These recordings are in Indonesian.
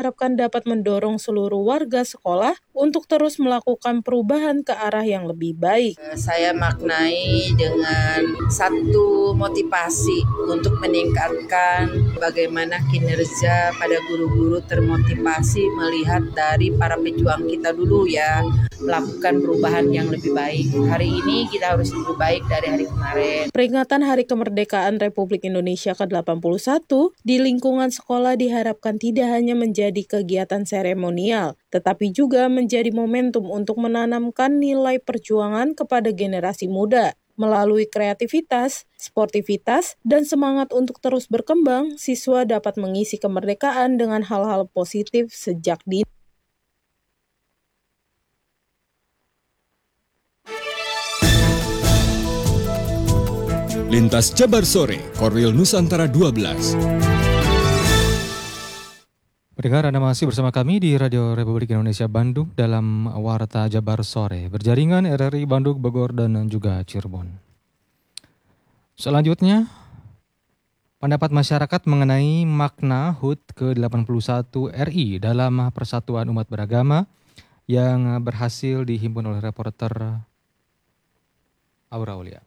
diharapkan dapat mendorong seluruh warga sekolah untuk terus melakukan perubahan ke arah yang lebih baik. Saya maknai dengan satu motivasi untuk meningkatkan bagaimana kinerja pada guru-guru termotivasi melihat dari para pejuang kita dulu ya, melakukan perubahan yang lebih baik. Hari ini kita harus lebih baik dari hari kemarin. Peringatan Hari Kemerdekaan Republik Indonesia ke-81 di lingkungan sekolah diharapkan tidak hanya menjadi kegiatan seremonial, tetapi juga menjadi momentum untuk menanamkan nilai perjuangan kepada generasi muda. Melalui kreativitas, sportivitas, dan semangat untuk terus berkembang, siswa dapat mengisi kemerdekaan dengan hal-hal positif sejak dini. Lintas Jabar Sore, Korwil Nusantara 12. Pendengar, Anda masih bersama kami di Radio Republik Indonesia Bandung dalam Warta Jabar Sore, berjaringan RRI Bandung, Bogor, dan juga Cirebon. Selanjutnya, pendapat masyarakat mengenai makna HUT ke-81 RI dalam Persatuan Umat Beragama yang berhasil dihimpun oleh reporter Aura Aulia.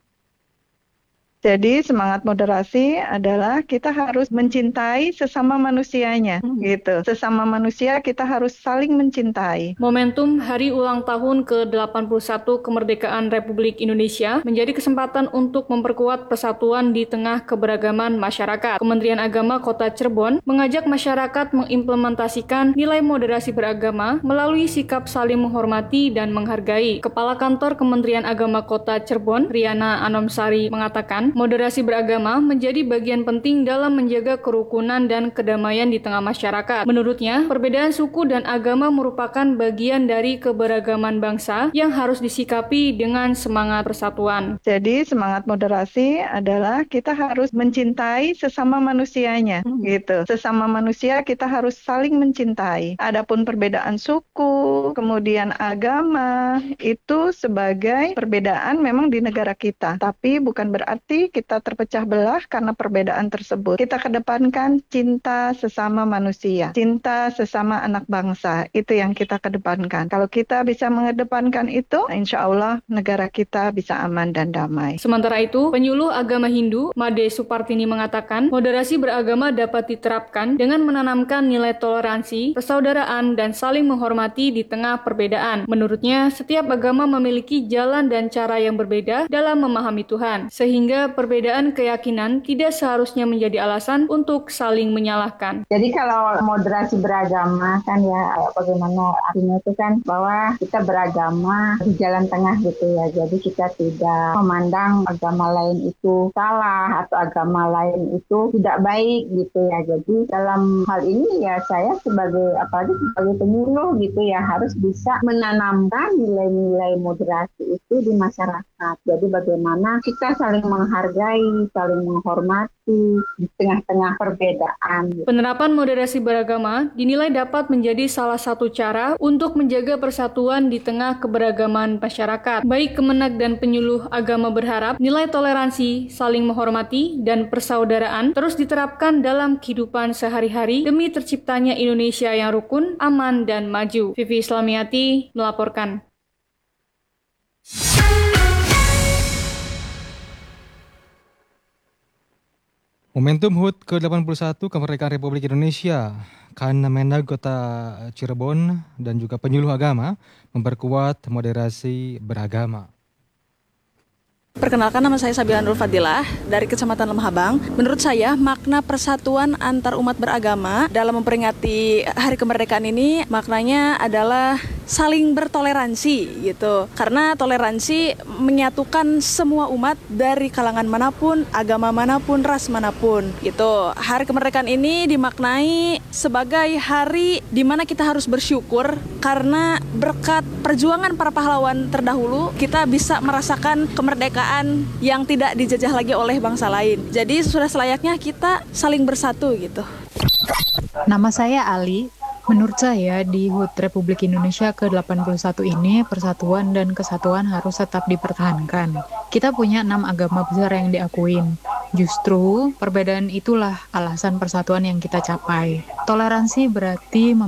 Jadi semangat moderasi adalah kita harus mencintai sesama manusianya, gitu. Sesama manusia kita harus saling mencintai. Momentum Hari Ulang Tahun ke-81 Kemerdekaan Republik Indonesia menjadi kesempatan untuk memperkuat persatuan di tengah keberagaman masyarakat. Kementerian Agama Kota Cirebon mengajak masyarakat mengimplementasikan nilai moderasi beragama melalui sikap saling menghormati dan menghargai. Kepala Kantor Kementerian Agama Kota Cirebon, Riana Anomsari, mengatakan moderasi beragama menjadi bagian penting dalam menjaga kerukunan dan kedamaian di tengah masyarakat. Menurutnya, perbedaan suku dan agama merupakan bagian dari keberagaman bangsa yang harus disikapi dengan semangat persatuan. Jadi semangat moderasi adalah kita harus mencintai sesama manusianya, gitu. Sesama manusia kita harus saling mencintai. Adapun perbedaan suku, kemudian agama, itu sebagai perbedaan memang di negara kita. Tapi bukan berarti kita terpecah belah karena perbedaan tersebut. Kita kedepankan cinta sesama manusia, cinta sesama anak bangsa. Itu yang kita kedepankan. Kalau kita bisa mengedepankan itu, insya Allah negara kita bisa aman dan damai. Sementara itu, penyuluh agama Hindu, Made Supartini, mengatakan moderasi beragama dapat diterapkan dengan menanamkan nilai toleransi, persaudaraan, dan saling menghormati di tengah perbedaan. Menurutnya, setiap agama memiliki jalan dan cara yang berbeda dalam memahami Tuhan, sehingga perbedaan keyakinan tidak seharusnya menjadi alasan untuk saling menyalahkan. Jadi kalau moderasi beragama kan ya bagaimana artinya itu kan bahwa kita beragama di jalan tengah gitu ya. Jadi kita tidak memandang agama lain itu salah atau agama lain itu tidak baik gitu ya. Jadi dalam hal ini ya saya apalagi sebagai penyuluh gitu ya harus bisa menanamkan nilai-nilai moderasi itu di masyarakat. Jadi bagaimana kita saling menghargai, saling menghormati di tengah-tengah perbedaan. Penerapan moderasi beragama dinilai dapat menjadi salah satu cara untuk menjaga persatuan di tengah keberagaman masyarakat. Baik Kemenag dan penyuluh agama berharap nilai toleransi, saling menghormati, dan persaudaraan terus diterapkan dalam kehidupan sehari-hari demi terciptanya Indonesia yang rukun, aman, dan maju. Vivi Islamiati melaporkan. Momentum HUT ke-81 Kemerdekaan Republik Indonesia, Menag Kota Cirebon dan juga penyuluh agama memperkuat moderasi beragama. Perkenalkan, nama saya Sabila Nurul Fadilah dari Kecamatan Lemah Abang. Menurut saya, makna persatuan antar umat beragama dalam memperingati Hari Kemerdekaan ini maknanya adalah saling bertoleransi gitu. Karena toleransi menyatukan semua umat dari kalangan manapun, agama manapun, ras manapun gitu. Hari Kemerdekaan ini dimaknai sebagai hari di mana kita harus bersyukur karena berkat perjuangan para pahlawan terdahulu kita bisa merasakan kemerdekaan yang tidak dijajah lagi oleh bangsa lain. Jadi sudah selayaknya kita saling bersatu gitu. Nama saya Ali. Menurut saya di HUT Republik Indonesia ke-81 ini persatuan dan kesatuan harus tetap dipertahankan. Kita punya 6 agama besar yang diakuin. Justru perbedaan itulah alasan persatuan yang kita capai. Toleransi berarti